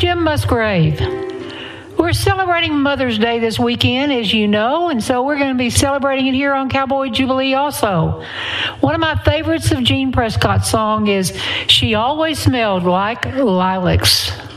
Jim Musgrave. We're celebrating Mother's Day this weekend, as you know, and so we're going to be celebrating it here on Cowboy Jubilee also. One of my favorites of Gene Prescott's song is She Always Smelled Like Lilacs.